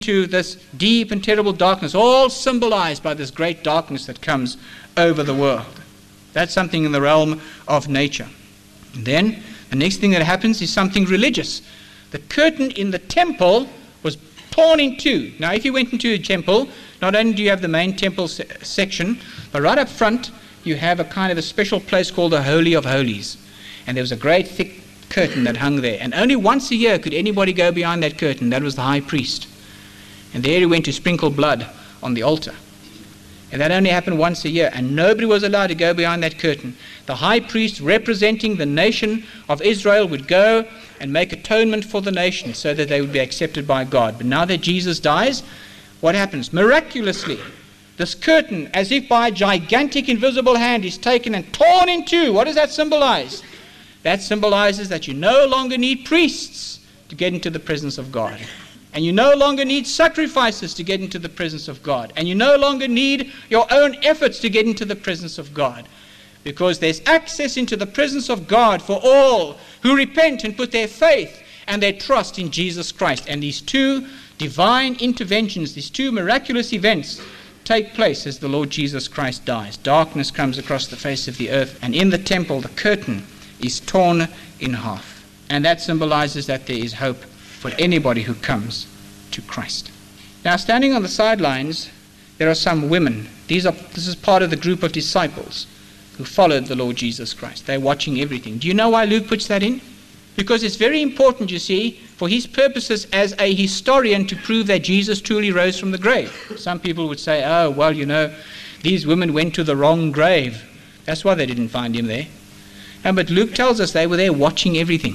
to this deep and terrible darkness, all symbolized by this great darkness that comes over the world. That's something in the realm of nature. And then the next thing that happens is something religious. The curtain in the temple was torn in two. Now, if you went into a temple, not only do you have the main temple section, but right up front you have a kind of a special place called the Holy of Holies. And there was a great thick curtain that hung there. And only once a year could anybody go behind that curtain. That was the high priest. And there he went to sprinkle blood on the altar. And that only happened once a year. And nobody was allowed to go behind that curtain. The high priest, representing the nation of Israel, would go and make atonement for the nation so that they would be accepted by God. But now that Jesus dies, what happens? Miraculously, this curtain, as if by a gigantic invisible hand, is taken and torn in two. What does that symbolize? That symbolizes that you no longer need priests to get into the presence of God. And you no longer need sacrifices to get into the presence of God. And you no longer need your own efforts to get into the presence of God. Because there's access into the presence of God for all who repent and put their faith and their trust in Jesus Christ. And these two divine interventions, these two miraculous events, take place as the Lord Jesus Christ dies. Darkness comes across the face of the earth, and in the temple the curtain is torn in half. And that symbolizes that there is hope for anybody who comes to Christ. Now, standing on the sidelines, there are some women. This is part of the group of disciples who followed the Lord Jesus Christ. They're watching everything. Do you know why Luke puts that in? Because it's very important, you see, for his purposes as a historian to prove that Jesus truly rose from the grave. Some people would say, oh, well, you know, these women went to the wrong grave. That's why they didn't find him there. But Luke tells us they were there watching everything.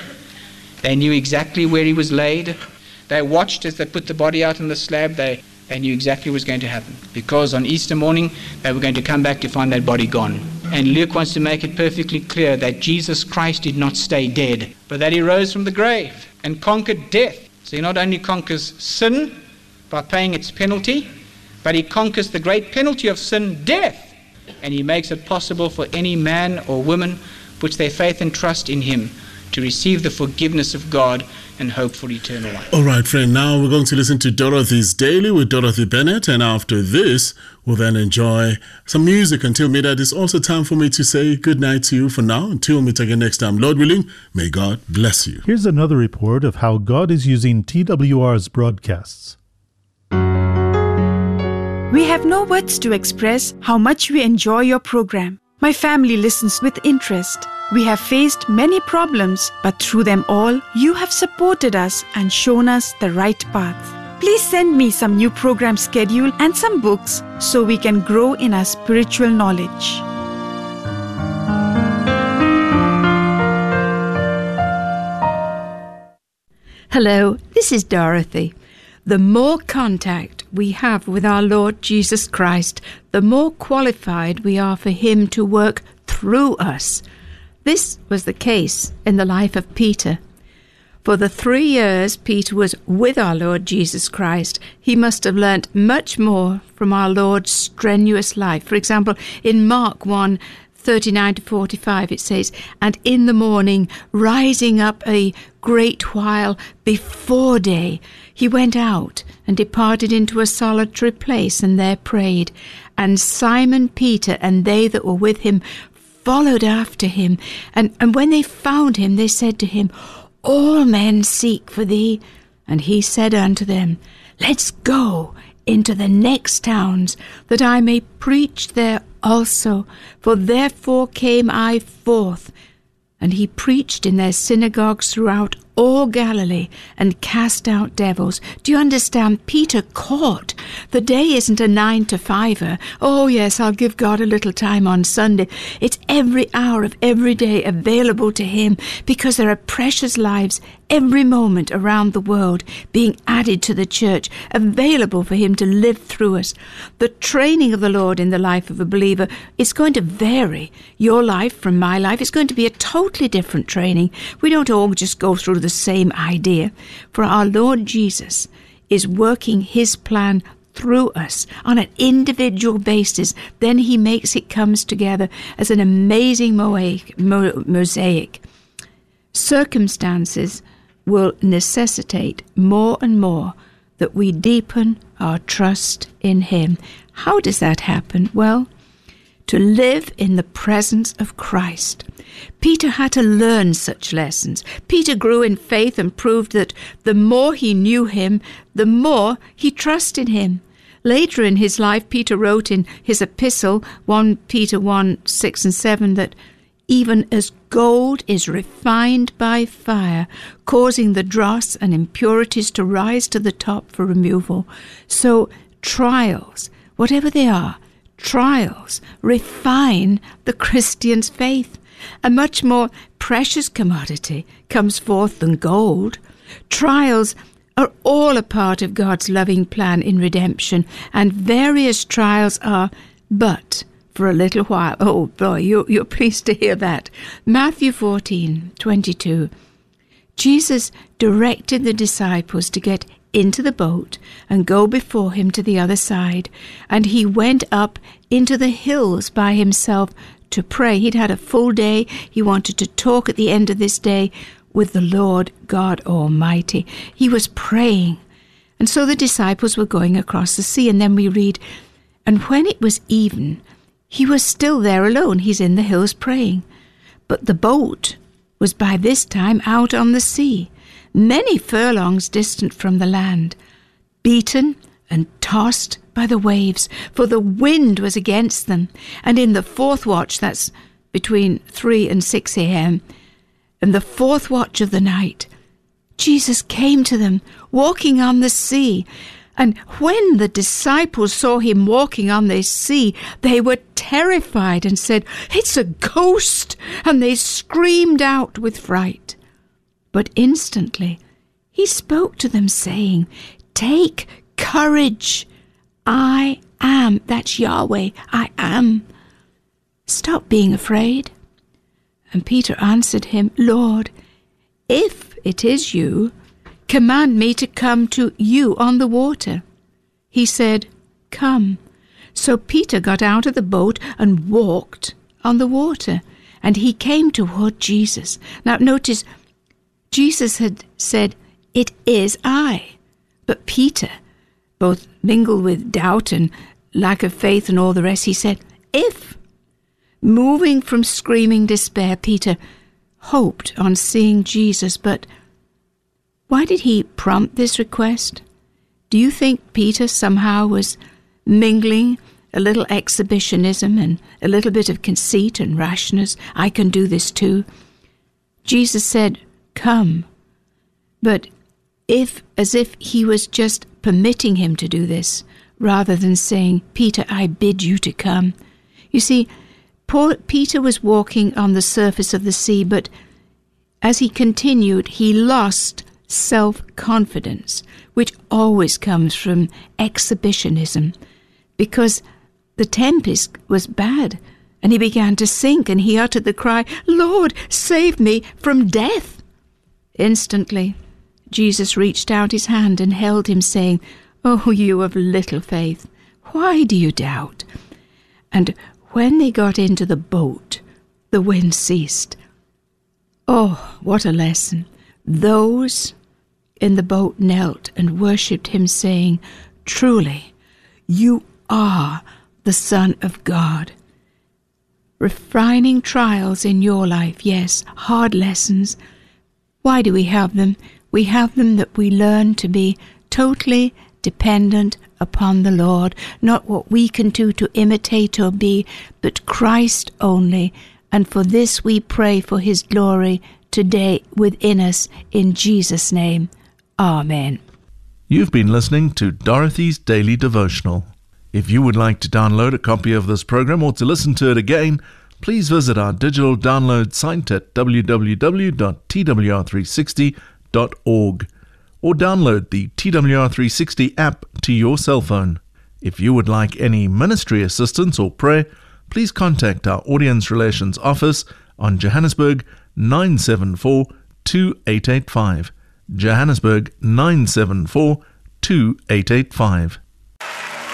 They knew exactly where he was laid. They watched as they put the body out on the slab. They knew exactly what was going to happen. Because on Easter morning, they were going to come back to find that body gone. And Luke wants to make it perfectly clear that Jesus Christ did not stay dead, but that he rose from the grave and conquered death. So he not only conquers sin by paying its penalty, but he conquers the great penalty of sin, death. And he makes it possible for any man or woman who puts their faith and trust in him to receive the forgiveness of God and hope for eternal life. All right, friend, now we're going to listen to Dorothy's Daily with Dorothy Bennett, and after this, we'll then enjoy some music until midnight. It's also time for me to say good night to you for now. Until we meet again next time, Lord willing, may God bless you. Here's another report of how God is using TWR's broadcasts. We have no words to express how much we enjoy your program. My family listens with interest. We have faced many problems, but through them all, you have supported us and shown us the right path. Please send me some new program schedule and some books so we can grow in our spiritual knowledge. Hello, this is Dorothy. The more contact we have with our Lord Jesus Christ, the more qualified we are for Him to work through us. This was the case in the life of Peter. For the 3 years Peter was with our Lord Jesus Christ, he must have learnt much more from our Lord's strenuous life. For example, in Mark 1:39-45, it says, "And in the morning, rising up a great while before day, he went out and departed into a solitary place and there prayed. And Simon Peter and they that were with him followed after him. And when they found him, they said to him, All men seek for thee. And he said unto them, Let's go into the next towns, that I may preach there also. For therefore came I forth. And he preached in their synagogues throughout all Galilee and cast out devils." Do you understand? Peter caught. The day isn't a 9 to 5-er. Oh yes, I'll give God a little time on Sunday. It's every hour of every day available to him, because there are precious lives every moment around the world being added to the church, available for him to live through us. The training of the Lord in the life of a believer is going to vary. Your life from my life is going to be a totally different training. We don't all just go through the same idea. For our Lord Jesus is working his plan through us on an individual basis. Then he makes it comes together as an amazing mosaic. Circumstances will necessitate more and more that we deepen our trust in him. How does that happen? Well, to live in the presence of Christ. Peter had to learn such lessons. Peter grew in faith and proved that the more he knew him, the more he trusted him. Later in his life, Peter wrote in his epistle, 1 Peter 1, 6 and 7, that even as gold is refined by fire, causing the dross and impurities to rise to the top for removal, so trials, whatever they are, trials refine the Christian's faith. A much more precious commodity comes forth than gold. Trials are all a part of God's loving plan in redemption, and various trials are but for a little while. Oh boy, you're pleased to hear that. Matthew 14:22. Jesus directed the disciples to get into the boat and go before him to the other side, and he went up into the hills by himself to pray. He'd had a full day. He wanted to talk at the end of this day with the Lord God Almighty. He was praying. And so the disciples were going across the sea, and then we read, and when it was even, he was still there alone. He's in the hills praying. But the boat was by this time out on the sea, many furlongs distant from the land, beaten and tossed by the waves, for the wind was against them. And in the fourth watch, that's between 3 and 6 a.m., and the fourth watch of the night, Jesus came to them, walking on the sea. And when the disciples saw him walking on the sea, they were terrified and said, "It's a ghost!" And they screamed out with fright. But instantly he spoke to them, saying, "Take courage. I am." That's Yahweh. I am. Stop being afraid. And Peter answered him, "Lord, if it is you, command me to come to you on the water." He said, "Come." So Peter got out of the boat and walked on the water, and he came toward Jesus. Now notice, Jesus had said, "It is I." But Peter, both mingled with doubt and lack of faith and all the rest, he said, "If." Moving from screaming despair, Peter hoped on seeing Jesus, but why did he prompt this request? Do you think Peter somehow was mingling a little exhibitionism and a little bit of conceit and rashness? I can do this too. Jesus said, "Come," but as if he was just permitting him to do this, rather than saying, "Peter, I bid you to come." You see, Peter was walking on the surface of the sea, but as he continued, he lost self-confidence, which always comes from exhibitionism, because the tempest was bad, and he began to sink, and he uttered the cry, "Lord, save me from death." Instantly, Jesus reached out his hand and held him, saying, "Oh, you of little faith, why do you doubt?" And when they got into the boat, the wind ceased. Oh, what a lesson. Those in the boat knelt and worshipped him, saying, "Truly, you are the Son of God." Refining trials in your life, yes, hard lessons. Why do we have them? We have them that we learn to be totally dependent upon the Lord, not what we can do to imitate or be, but Christ only. And for this we pray for his glory today within us, in Jesus' name. Amen. You've been listening to Dorothy's Daily Devotional. If you would like to download a copy of this program or to listen to it again, please visit our digital download site at www.twr360.org or download the TWR360 app to your cell phone. If you would like any ministry assistance or prayer, please contact our Audience Relations Office on Johannesburg 974 2885. Johannesburg 974 2885.